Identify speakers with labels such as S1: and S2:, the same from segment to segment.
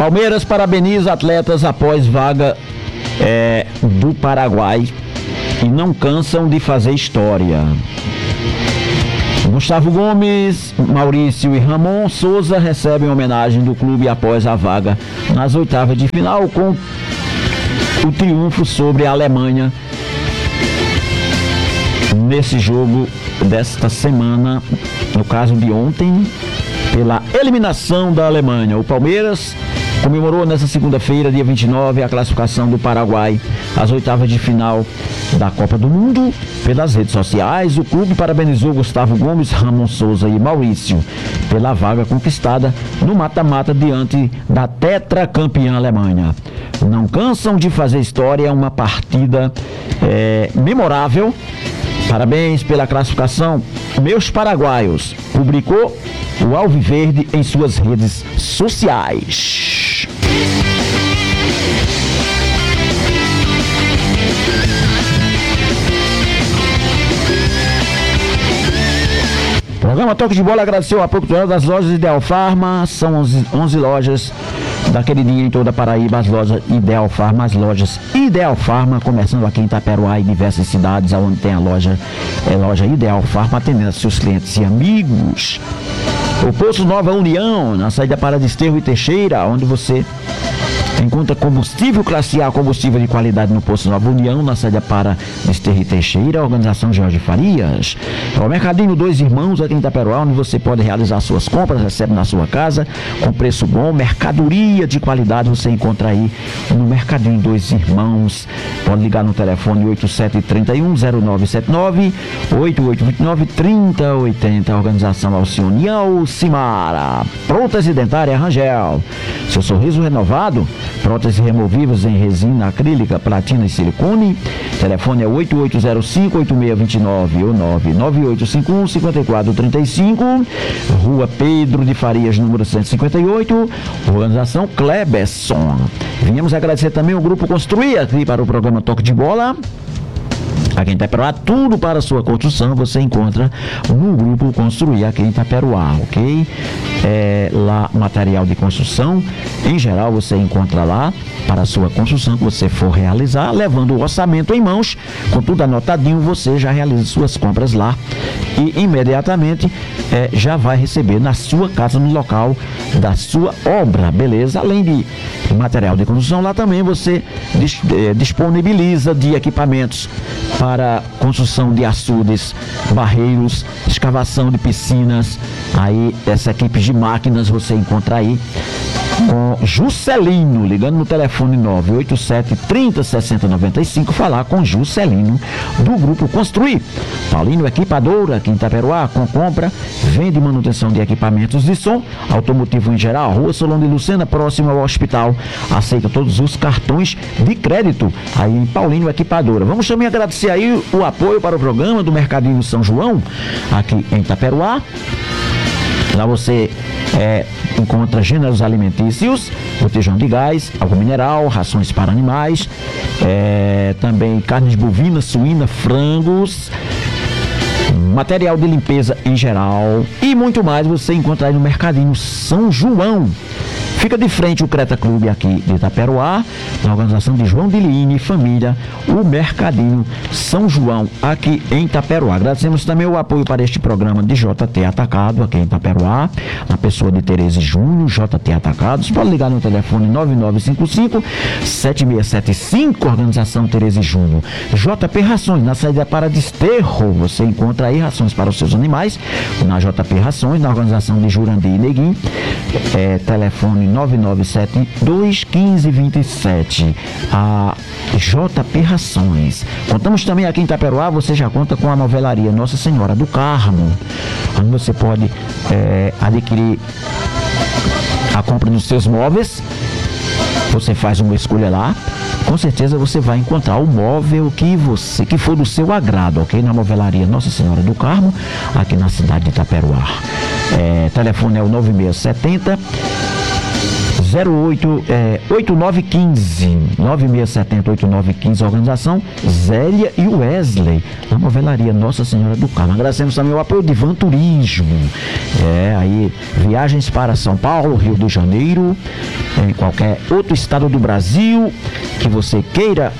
S1: Palmeiras parabeniza atletas após vaga do Paraguai e não cansam de fazer história. Gustavo Gomes, Maurício e Ramon Souza recebem homenagem do clube após a vaga nas oitavas de final com o triunfo sobre a Alemanha nesse jogo desta semana, no caso de ontem, pela eliminação da Alemanha. O Palmeiras comemorou nesta segunda-feira, dia 29, a classificação do Paraguai às oitavas de final da Copa do Mundo. Pelas redes sociais, o clube parabenizou Gustavo Gomes, Ramon Souza e Maurício pela vaga conquistada no mata-mata diante da tetracampeã Alemanha. Não cansam de fazer história, uma partida memorável. Parabéns pela classificação, meus paraguaios, publicou o Alviverde em suas redes sociais. Programa Toque de Bola agradeceu a produtora das lojas Ideal Farma. São 11 lojas da queridinha em toda a Paraíba, as lojas Ideal Farma, começando aqui em Itaperuá e diversas cidades onde tem a loja Ideal Farma, atendendo a seus clientes e amigos. O Posto Nova União, na saída para Desterro e Teixeira, onde você encontra combustível classe A, combustível de qualidade no Posto Nova União, na saída para Desterro e Teixeira, organização Jorge Farias. O Mercadinho Dois Irmãos, aqui em Itaperuá, onde você pode realizar suas compras, recebe na sua casa, com preço bom, mercadoria de qualidade, você encontra aí no Mercadinho Dois Irmãos. Pode ligar no telefone 8731-0979, 8829-3080, organização Alcione Alcimara. Prótese dentária Rangel, seu sorriso renovado, próteses removíveis em resina acrílica, platina e silicone. Telefone é 8805-8629 ou 99851-5435. Rua Pedro de Farias, número 158. Organização Kleberson. Viemos agradecer também o Grupo Construir aqui para o programa Toque de Bola. Aqui em Itaperuá, tudo para a sua construção você encontra no Grupo Construir aqui em Itaperuá, ok? Lá, material de construção, em geral você encontra lá para a sua construção que você for realizar, levando o orçamento em mãos, com tudo anotadinho, você já realiza suas compras lá e imediatamente já vai receber na sua casa, no local da sua obra, beleza? Além de material de construção, lá também você disponibiliza de equipamentos para construção de açudes, barreiros, escavação de piscinas. Aí essa equipe de máquinas você encontra aí com Juscelino, ligando no telefone 987-30-6095, falar com Juscelino do Grupo Construir. Paulino Equipadora, aqui em Itaperuá, com compra, vende e manutenção de equipamentos de som, automotivo em geral, Rua Solon de Lucena, próximo ao hospital, aceita todos os cartões de crédito, aí em Paulino Equipadora. Vamos também agradecer aí o apoio para o programa do Mercadinho São João, aqui em Itaperuá. Lá você encontra gêneros alimentícios, botijão de gás, água mineral, rações para animais, também carnes bovinas, suína, frangos, material de limpeza em geral e muito mais você encontra aí no Mercadinho São João. Fica de frente o Creta Clube aqui de Itaperuá, na organização de João Diline e família, o Mercadinho São João aqui em Itaperuá. Agradecemos também o apoio para este programa de JT Atacado aqui em Itaperuá, na pessoa de Tereza Júnior, JT Atacados. Pode ligar no telefone 9955-7675, organização Tereza Júnior. JP Rações, na saída para Desterro, você encontra aí rações para os seus animais, na JP Rações, na organização de Jurandir e Neguim, telefone 9972-1527. A JP Rações. Contamos também aqui em Itaperuá, você já conta com a novelaria Nossa Senhora do Carmo, onde você pode adquirir a compra dos seus móveis. Você faz uma escolha lá, com certeza você vai encontrar o móvel que for do seu agrado, ok? Na novelaria Nossa Senhora do Carmo, aqui na cidade de Itaperuá. Telefone é o 9670 8915 9670-8915, organização Zélia e Wesley, a novelaria Nossa Senhora do Carmo. Agradecemos também o apoio de Van Turismo, aí viagens para São Paulo, Rio de Janeiro, em qualquer outro estado do Brasil que você queira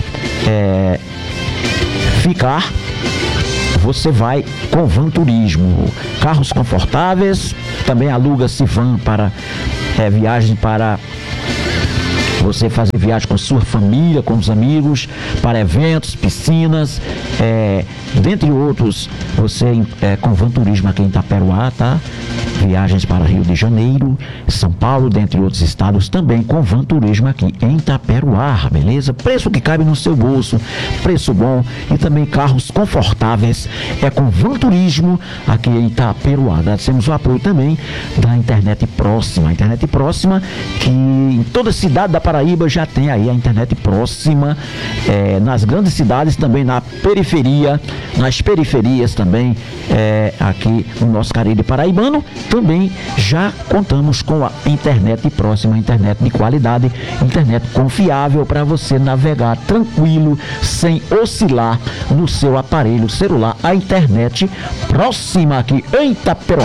S1: ficar, você vai com Van Turismo. Carros confortáveis, também aluga-se van para viagem, para você fazer viagem com sua família, com os amigos, para eventos, piscinas, dentre outros. Você com Van Turismo aqui em Itaperuá, tá? Viagens para Rio de Janeiro, São Paulo, dentre outros estados, também com Van Turismo aqui em Itaperuá, beleza? Preço que cabe no seu bolso, preço bom e também carros confortáveis com Van Turismo aqui em Itaperuá. Agradecemos o apoio também da Internet Próxima. A Internet Próxima, que em toda cidade da Paraíba já tem aí a Internet Próxima, nas grandes cidades, também na periferia, nas periferias também, aqui no nosso Caribe paraibano, também já contamos com a Internet Próxima, internet de qualidade, internet confiável para você navegar tranquilo, sem oscilar no seu aparelho celular. A Internet Próxima aqui em Itaperuá.